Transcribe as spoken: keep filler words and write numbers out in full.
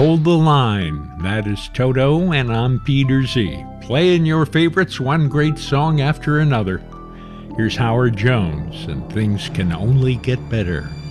Hold the Line. That is Toto, and I'm Peter Z. Playing your favorites, one great song after another. Here's Howard Jones, and Things Can Only Get Better.